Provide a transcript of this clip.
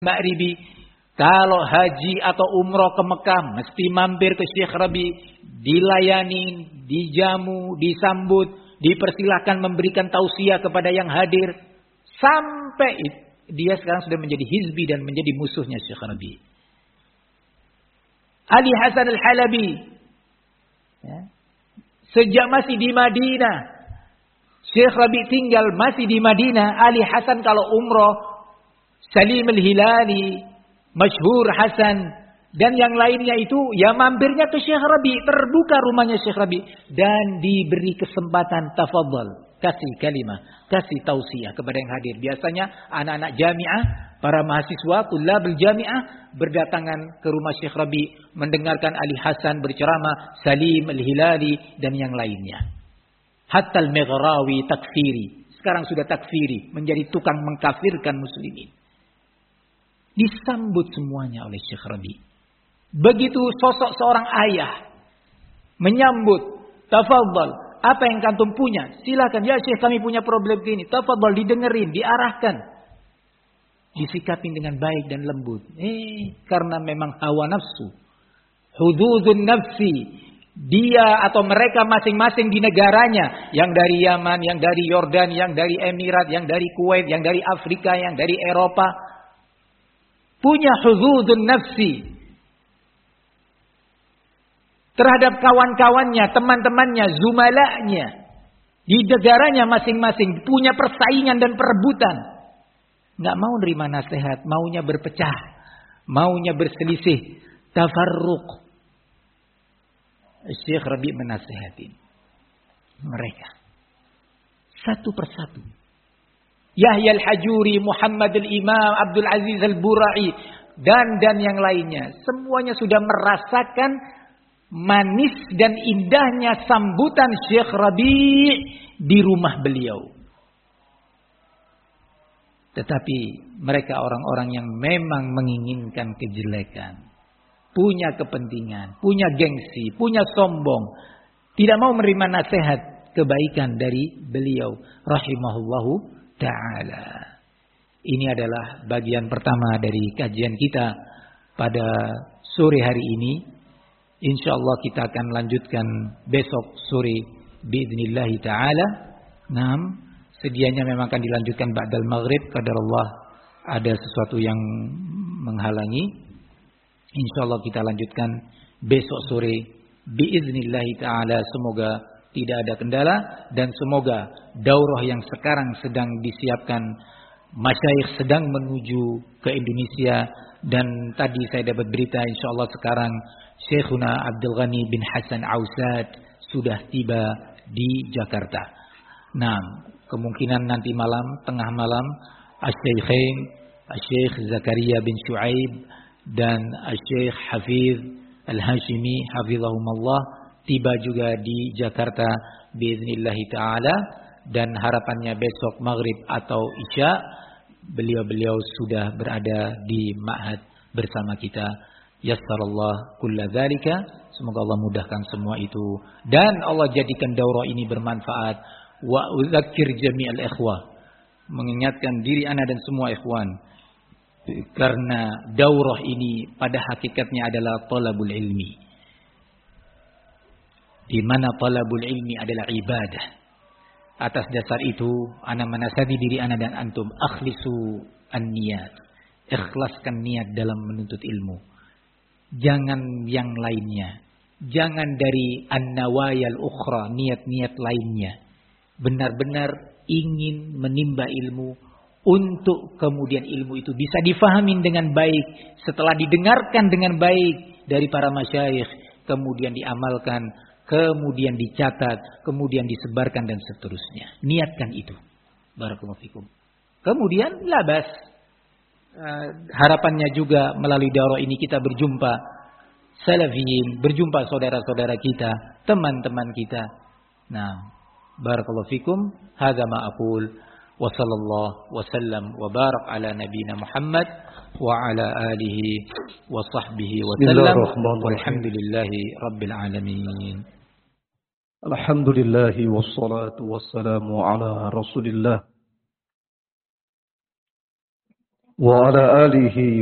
Ma'ribi, kalau haji atau umroh ke Mekah mesti mampir ke Syekh Rabi, dilayani, dijamu, disambut, dipersilahkan memberikan tausiah kepada yang hadir, sampai dia sekarang sudah menjadi hizbi dan menjadi musuhnya Syekh Rabi. Ali Hasan Al-Halabi, ya, sejak masih di Madinah, Syekh Rabi tinggal masih di Madinah. Ali Hasan kalau umroh, Salim Al-Hilali, Masyhur Hasan, dan yang lainnya itu ya mampirnya ke Syekh Rabi, terbuka rumahnya Syekh Rabi, dan diberi kesempatan tafadhal, kasih kalimah, kasih tausiah kepada yang hadir. Biasanya anak-anak jamiah, para mahasiswa, tulabul jamiah berdatangan ke rumah Syekh Rabi mendengarkan Ali Hasan berceramah, Salim Al-Hilali dan yang lainnya. Hatta Al-Maghrawi takfiri, sekarang sudah takfiri, menjadi tukang mengkafirkan muslimin. Disambut semuanya oleh Syekh Rabi. Begitu sosok seorang ayah menyambut, tafadhal, apa yang kantum punya? Silakan, ya Syekh kami punya problem gini. Tafadhal, didengerin, diarahkan. Disikapin dengan baik dan lembut. Karena memang hawa nafsu. Hududun nafsi. Dia atau mereka masing-masing di negaranya. Yang dari Yaman, yang dari Yordan, yang dari Emirat, yang dari Kuwait, yang dari Afrika, yang dari Eropa. Punya hududun nafsi. Terhadap kawan-kawannya, teman-temannya, zumalanya. Di negaranya masing-masing. Punya persaingan dan perebutan. Nggak mau nerima nasihat. Maunya berpecah. Maunya berselisih. Tafarruq. Syekh Rabi menasihatin mereka. Satu persatu. Yahya Al-Hajuri, Muhammad Al-Imam, Abdul Aziz Al-Bura'i, dan yang lainnya. Semuanya sudah merasakan manis dan indahnya sambutan Syekh Rabi di rumah beliau. Tetapi mereka orang-orang yang memang menginginkan kejelekan, punya kepentingan, punya gengsi, punya sombong, tidak mau menerima nasihat kebaikan dari beliau rahimahullahu ta'ala. Ini adalah bagian pertama dari kajian kita pada sore hari ini. InsyaAllah kita akan lanjutkan besok sore biidnillahi ta'ala. Sedianya memang akan dilanjutkan ba'dal maghrib. Qadarullah ada sesuatu yang menghalangi. InsyaAllah kita lanjutkan besok sore biidnillahi ta'ala. Semoga tidak ada kendala dan semoga daurah yang sekarang sedang disiapkan, masyayikh sedang menuju ke Indonesia, dan tadi saya dapat berita insyaallah sekarang Syekhuna Abdul Ghani bin Hasan Ausad sudah tiba di Jakarta. Kemungkinan nanti malam, tengah malam, Asy-Syaikhain, Asy-Syaikh Zakaria bin Syuaib dan Asy-Syaikh Hafiz Al-Hashimi hafizahumullah tiba juga di Jakarta biiznillahi ta'ala, dan harapannya besok maghrib atau isya beliau-beliau sudah berada di ma'had bersama kita. Yassarallah kulla dzalika, semoga Allah mudahkan semua itu dan Allah jadikan daurah ini bermanfaat. Wa udzakir jami'al ikhwah, mengingatkan diri ana dan semua ikhwan, karena daurah ini pada hakikatnya adalah talabul ilmi, di mana talabul ilmi adalah ibadah. Atas dasar itu, ana menasihati diri ana dan antum, akhlisu an-niyat. Ikhlaskan niat dalam menuntut ilmu. Jangan yang lainnya. Jangan dari an-nawayal ukhra, niat-niat lainnya. Benar-benar ingin menimba ilmu untuk kemudian ilmu itu bisa difahamin dengan baik, setelah didengarkan dengan baik dari para masyayikh, kemudian diamalkan, kemudian dicatat, kemudian disebarkan dan seterusnya. Niatkan itu. Barakallahu fikum. Kemudian labas. Harapannya juga melalui daurah ini kita berjumpa salafiyin, berjumpa saudara-saudara kita, teman-teman kita. Barakallahu fikum. Hadza ma aqul wa sallallahu wa sallam wa barak ala nabiyyina Muhammad wa ala alihi wa sahbihi wa sallam. Walhamdulillahi rabbil alamin. Alhamdulillah wassalatu wassalamu ala Rasulillah وعلى آله